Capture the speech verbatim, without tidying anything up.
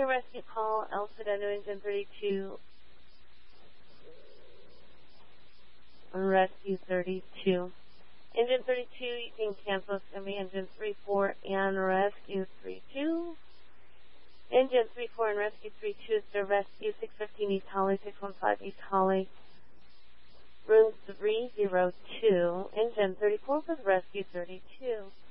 rescue call, El Segundo, engine thirty-two. Rescue thirty-two. Engine thirty-two, you can cancel. It's going to be engine thirty-four and rescue thirty-two. Engine thirty-four and rescue thirty-two is the rescue six fifteen East Holly, six one five East Holly. Room three oh two. Engine thirty-four with rescue thirty-two.